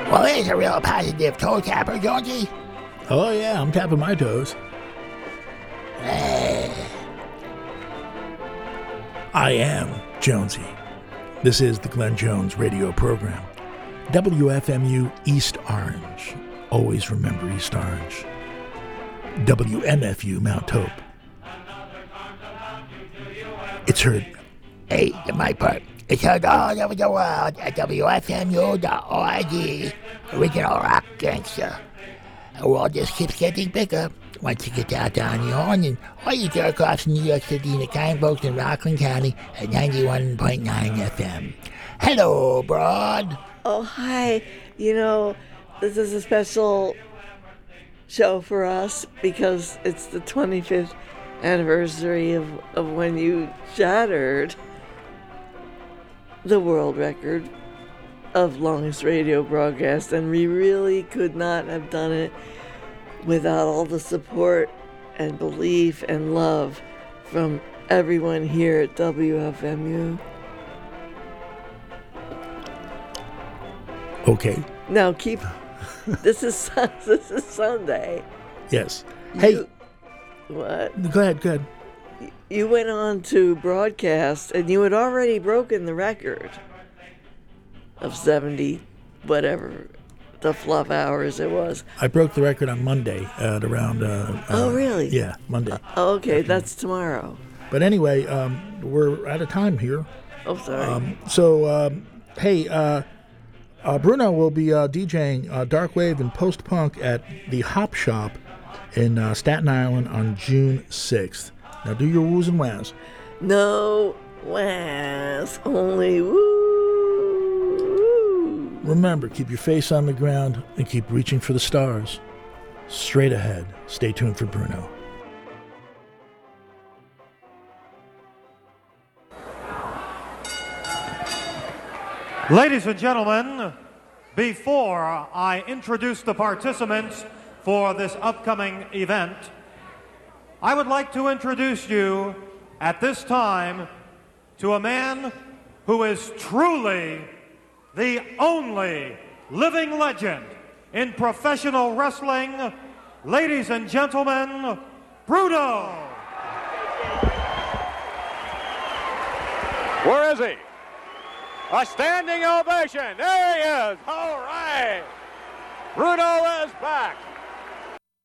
Well, he's a real positive toe tapper, Jonesy. Oh, yeah, I'm tapping my toes. I am Jonesy. This is the Glenn Jones radio program. WFMU East Orange. Always remember East Orange. WMFU Mount Hope. It's heard. Hey, the my part. It's heard all over the world at WFMU.org. Original rock gangster. The world just keeps getting bigger. Once you get out there on your own, and or you go across New York City and the kind folks in Rockland County at 91.9 FM. Hello, Broad. Oh, hi. You know, this is a special show for us because it's the 25th anniversary of when you shattered the world record of longest radio broadcast, and we really could not have done it without all the support and belief and love from everyone here at WFMU. Okay. Now keep. This is Sunday. Yes. Hey. What? Go ahead. You went on to broadcast, and you had already broken the record of 70, whatever the fluff hours it was. I broke the record on Monday at around... oh, really? Yeah, Monday. Okay, that's tomorrow. But anyway, we're out of time here. Oh, sorry. Hey, Bruno will be DJing Darkwave and Post-Punk at the Hop Shop in Staten Island on June 6th. Now do your woos and wahs. No wahs, only woo. Remember, keep your face on the ground and keep reaching for the stars. Straight ahead. Stay tuned for Bruno. Ladies and gentlemen, before I introduce the participants for this upcoming event, I would like to introduce you at this time to a man who is truly the only living legend in professional wrestling. Ladies and gentlemen, Bruno. Where is he? A standing ovation. There he is. All right. Bruno is back.